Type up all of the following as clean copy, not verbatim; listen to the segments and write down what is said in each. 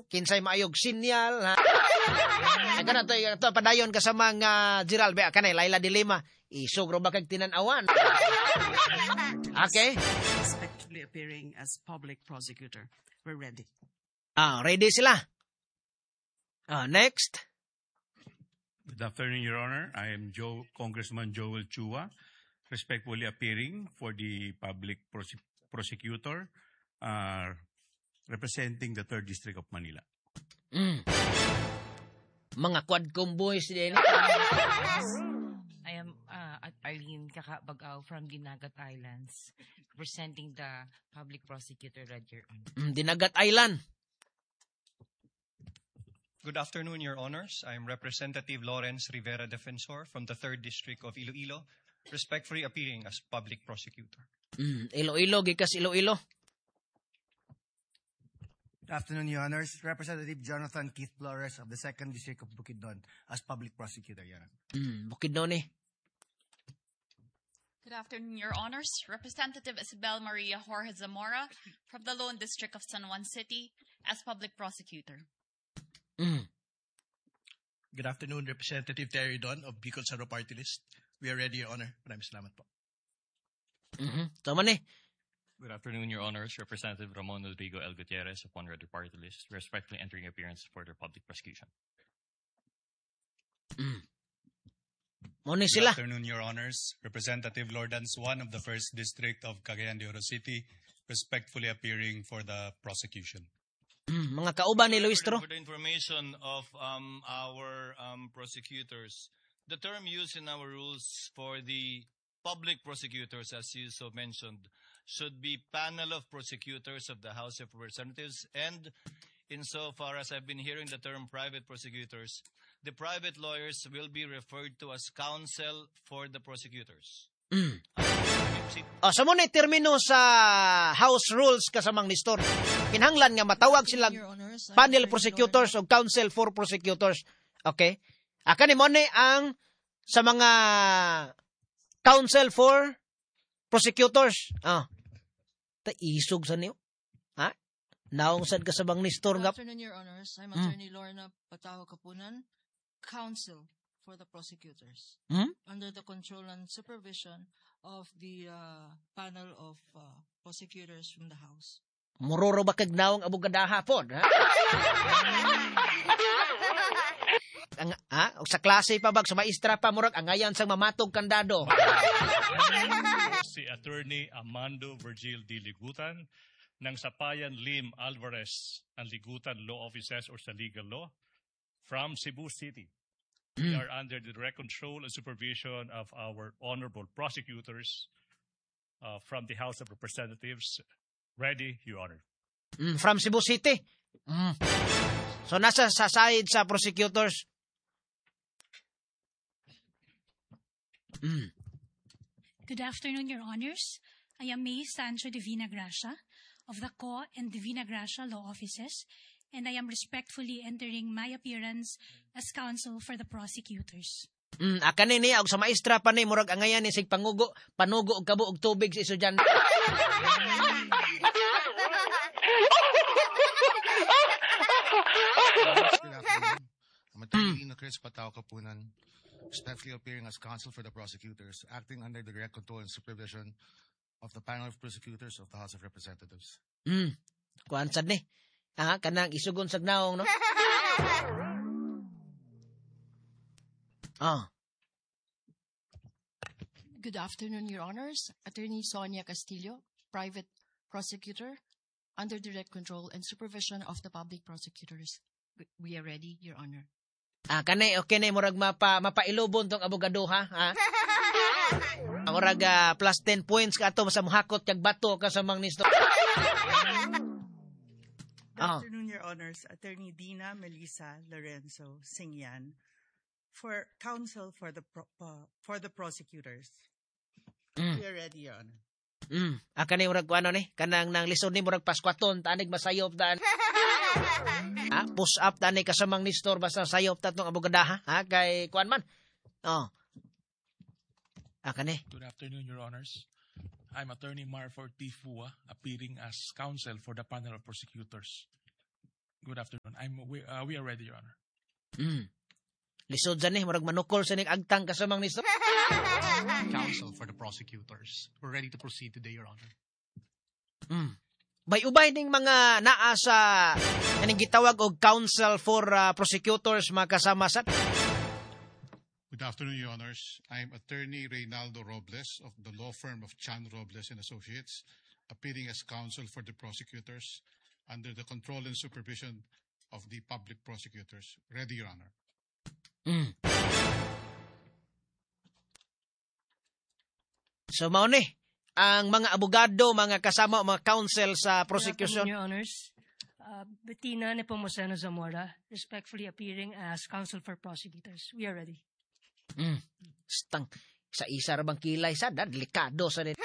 kinsay maayog sinyal, ha? Ay kana to padayon ka sa mga Gerald ba kanay Laila Dilima. Isog ro ba kag tinan-awan? Okay? Respectfully appearing as public prosecutor. We're ready. Ready sila. Next. Good afternoon, Your Honor. I am Congressman Joel Chua, respectfully appearing for the public prosecutor representing the 3rd District of Manila. Mga quadcom boys din. I am Arlene Kakabagaw from Dinagat Islands, representing the public prosecutor, Your Honor. Dinagat Island. Good afternoon, Your Honors. I am Representative Lawrence Rivera Defensor from the 3rd District of Iloilo, respectfully appearing as public prosecutor. Iloilo, gikas Iloilo. Good afternoon, Your Honors. Representative Jonathan Keith Flores of the 2nd District of Bukidnon as public prosecutor, Your Honor. Bukidnon eh. Good afternoon, Your Honors. Representative Isabel Maria Jorge Zamora from the Lone District of San Juan City as public prosecutor. Good afternoon, Representative Terry Don of Bicol Saro Party List. We are ready, Your Honor. Maraming salamat po. Tama ni. Good afternoon, Your Honors. Representative Ramon Rodrigo L. Gutierrez of One Ready Party List, respectfully entering appearance for the public prosecution. Moni sila. Good afternoon, Your Honors. Representative Lordan Swan of the 1st District of Cagayan de Oro City, respectfully appearing for the prosecution. Mga kauban ni Luistro. For the information of our prosecutors, the term used in our rules for the public prosecutors, as you so mentioned, should be panel of prosecutors of the House of Representatives. And insofar as I've been hearing the term private prosecutors, the private lawyers will be referred to as counsel for the prosecutors. Sa mo na termino sa House Rules kasamang Nestor. Kinahanglan nga matawag silang panel prosecutors o counsel for prosecutors. Okay? Aka ni mo ang sa mga counsel for prosecutors. Ta isog sa niyo. Ha? Naong sad ka sa bang Nestor Good afternoon, Your Honors. I'm Attorney Lorna Pataho Kapunan, counsel for the prosecutors, under the control and supervision of the panel of prosecutors from the House. Muroro ba kag naong abogadaha pod, ha? Sa klase pa bag, sa maestra pa, murag, angayan sang mamatog kandado. Si Attorney Amando Virgil D. Ligutan ng Sapayan Lim Alvarez and Ligutan Law Offices or sa Legal Law from Cebu City. We are under the direct control and supervision of our honorable prosecutors from the House of Representatives. Ready, Your Honor. From Cebu City. So nasa sa side sa prosecutors. Good afternoon, Your Honors. I am May Sancho Divina Gracia of the Co and Divina Gracia Law Offices, and I am respectfully entering my appearance as counsel for the prosecutors. Aka ni og sa maestra pa ni murag angayan ni sig panugo og kabo og tubig sa estudyante. Good afternoon. I'm Attorney Chris Patao Kapunan, respectfully appearing as counsel for the prosecutors, acting under the direct control and supervision of the panel of prosecutors of the House of Representatives. Kuan sad ni. Kanang isugon sa naong, no? Good afternoon, Your Honors. Attorney Sonia Castillo, private prosecutor, under direct control and supervision of the public prosecutors. We are ready, Your Honor. Kanay, okay na, murag mapailubon tong abogado, ha? Murag plus 10 points ka ato sa muhakot kag bato ka sa mang Nestor. Good afternoon, Your Honors. Attorney Dina Melissa Lorenzo Singyan for counsel for the prosecutors. We are ready, Your Honor. Kanay murag kuano ni kanang nang lisod ni murag paskwaton tanig masayop daan. Push up tani kasamang Nestor basta sayop tatong abogada, ha? Kay kuan man. Kanay. Good afternoon, Your Honors. I'm Attorney Marford T. Fua, appearing as counsel for the panel of prosecutors. Good afternoon. We are ready, Your Honor. Lisod dyan murag manukol sa agtang kasamang nistor. Counsel for the prosecutors. We're ready to proceed today, Your Honor. May ubay ning mga naa sa kaning gitawag og counsel for prosecutors mga kasama sa. Good afternoon, Your Honors. I'm Attorney Reynaldo Robles of the law firm of Chan Robles and Associates, appearing as counsel for the prosecutors under the control and supervision of the public prosecutors. Ready, Your Honor. So mao ni ang mga abogado, mga kasama, mga counsel sa prosecution. Your Honors, Bettina Nepomuceno Zamora, respectfully appearing as counsel for prosecutors. We are ready. Stang sa isa ra bang kilay sa delikado sa din.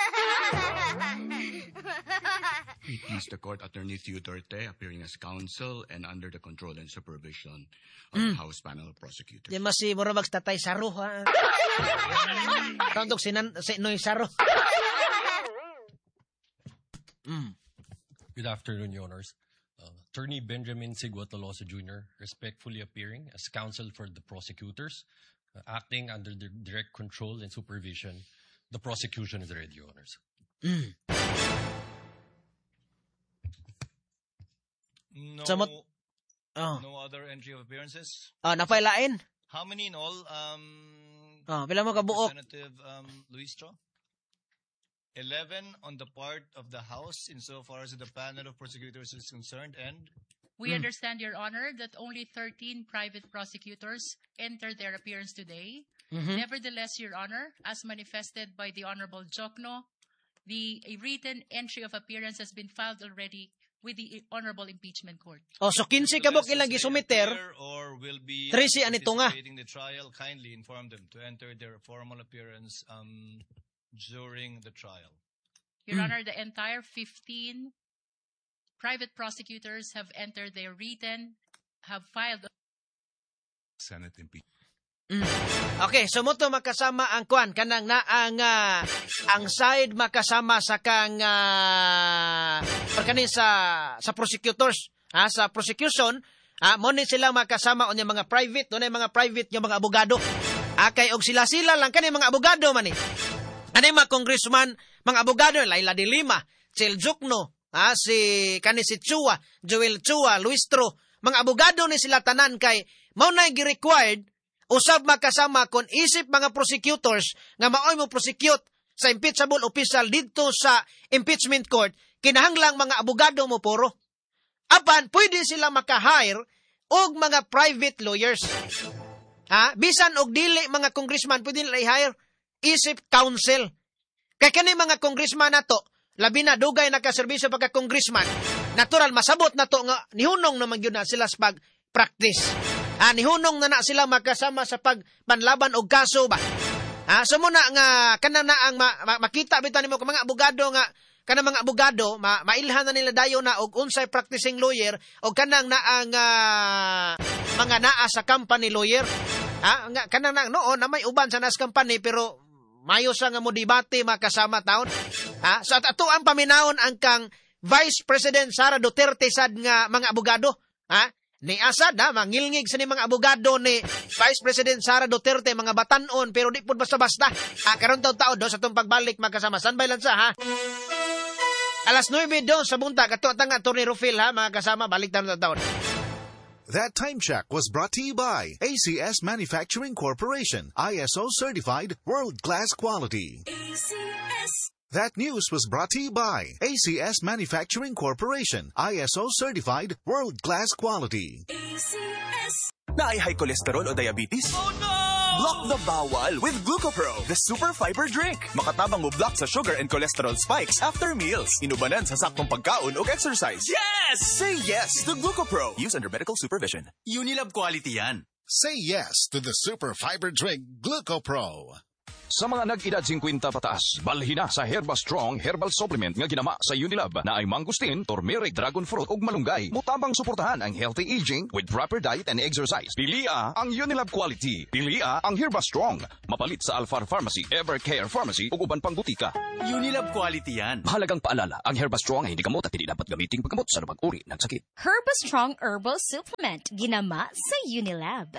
We please the court, Attorney Theodore Te, appearing as counsel and under the control and supervision of the House panel of prosecutors. Di masi mura magtatay saro ha. Tandok Noy Saro. Good afternoon, Your Honors. Attorney Benjamin Sigua Tolosa Jr., respectfully appearing as counsel for the prosecutors, acting under the direct control and supervision. The prosecution is ready, Your Honors. No other entry of appearances? Napailain. How many in all? Pila mo kabuok? Representative Luistro? 11 on the part of the House insofar as the panel of prosecutors is concerned, and we understand, Your Honor, that only 13 private prosecutors entered their appearance today. Nevertheless, Your Honor, as manifested by the Honorable Jokno, a written entry of appearance has been filed already with the Honorable Impeachment Court. So 15 kabok ilang gisumiter. 13 anito nga. The trial, kindly inform them to enter their formal appearance during the trial. Your Honor, the entire 15 private prosecutors have entered their written, have filed Senate impeachment. Okay, so mo to makasama ang kwan kanang na ang side makasama sa kang kanin sa prosecutors sa prosecution mo ni sila makasama on yung mga private on yung mga private yung mga abogado kay og sila lang kani mga abogado man ni ani mga congressman mga abogado Laila de Lima, Chel Jokno, si Chua, Joel Chua, Luistro, mga abogado ni sila tanan kay mao na gi-required usab makasama kon isip mga prosecutors nga maoy mo prosecute sa impeachable official dito sa impeachment court kinahanglang mga abogado mo puro. Apan pwede sila maka-hire og mga private lawyers. Bisan og dili mga congressman pwede nila i-hire isip counsel. Kay kani mga congressman nato, labi na dugay nakaserbisyo pagka congressman, natural masabot nato nga nihunong naman gyud na sila sa pag-practice. Nihunong na sila makasama sa pagpanlaban og kaso ba. So muna nga kanana ang makita bitan nimo mga abogado nga kanang mga abogado mailhan na nila dayo na og unsay practicing lawyer og kanang na ang mga naa sa company lawyer. Nga kanang noon na may uban sa nas company pero mayo sa nga mo debate makasama taon. So ato ang paminawon ang kang Vice President Sara Duterte sad nga mga abogado. Ni asad mangilngig sa ni mga abogado ni Vice President Sara Duterte mga batanon pero di pud basta-basta. Karon taon do sa tong pagbalik magkasama sanbay lang sa Alas 9 do sa bunta kato tang Attorney Rufil mga kasama balik taon. That time check was brought to you by ACS Manufacturing Corporation, ISO certified world-class quality. ACS. That news was brought to you by ACS Manufacturing Corporation, ISO certified world-class quality. ACS. Naay high cholesterol o diabetes? Oh no! Block the bawal with Glucopro, the super fiber drink. Makatabang mo block sa sugar and cholesterol spikes after meals. Inubanan sa saktong pagkaon o exercise. Yes! Say yes to Glucopro. Use under medical supervision. Unilab quality yan. Say yes to the super fiber drink Glucopro. Sa mga nag-edad 50 pataas, balhin na sa Herba Strong Herbal Supplement nga ginama sa Unilab na ay mangustin, turmeric, dragon fruit ug malunggay. Mutabang suportahan ang healthy aging with proper diet and exercise. Pilia ang Unilab quality. Pilia ang Herba Strong. Mapalit sa Alfar Pharmacy, Evercare Pharmacy ug uban pang butika. Unilab quality yan. Mahalagang paalala, ang Herba Strong ay hindi gamot at hindi dapat gamitin paggamot sa anumang uri ng sakit. Herba Strong Herbal Supplement ginama sa Unilab.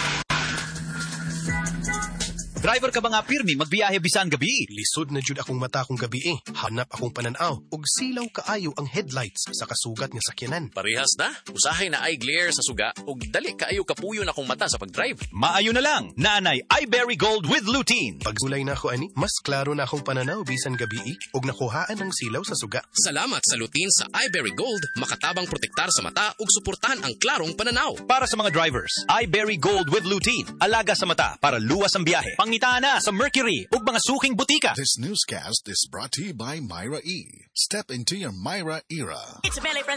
Driver ka ba nga pirmi magbiyahe bisan gabi? Lisod na jud akong mata kung gabi Hanap akong pananaw ug silaw kaayo ang headlights sa kasugat nga sakyanan. Parehas na. Usahay na eye glare sa suga ug dali kaayo kapuyo na akong mata sa pagdrive. Maayo na lang. Naanay iBerry Gold with lutein. Pagsulay na ako ani, mas klaro na akong pananaw bisan gabi ug nakuhaan ang silaw sa suga. Salamat sa lutein sa iBerry Gold, makatabang protektar sa mata ug suportahan ang klarong pananaw. Para sa mga drivers, iBerry Gold with lutein. Alaga sa mata para luwas ang biyahe. Pangitaan na sa Mercury ug mga suking butika. This newscast is brought to you by Myra E. Step into your Myra era. It's Belly Friends